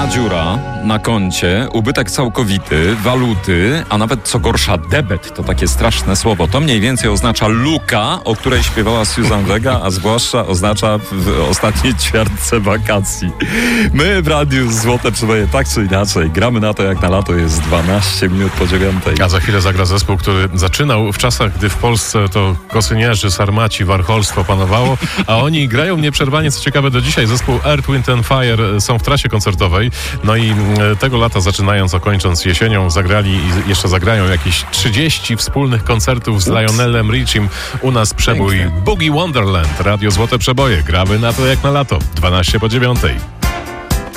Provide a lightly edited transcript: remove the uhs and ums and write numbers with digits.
czarna dziura na koncie, ubytek całkowity, waluty, a nawet co gorsza debet, to takie straszne słowo. To mniej więcej oznacza luka, o której śpiewała Susan Vega, a zwłaszcza oznacza w ostatniej ćwiartce wakacji. My w Radiu Złote Przeboje tak czy inaczej gramy na to jak na lato, jest 12 minut po 9. A za chwilę zagra zespół, który zaczynał w czasach, gdy w Polsce to kosynierzy, sarmaci, warcholstwo panowało, a oni grają nieprzerwanie, co ciekawe do dzisiaj. Zespół Earth, Wind & Fire są w trasie koncertowej, no i tego lata zaczynając, a kończąc jesienią zagrali i jeszcze zagrają jakieś 30 wspólnych koncertów z Lionelem Richiem. U nas przebój Boogie Wonderland. Radio Złote Przeboje. Gramy na to jak na lato. 12 po 9.